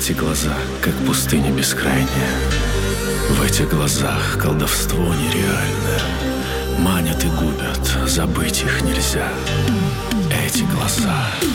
эти глаза, как пустыня бескрайняя. В этих глазах колдовство нереальное. Манят и губят, забыть их нельзя. Эти глаза.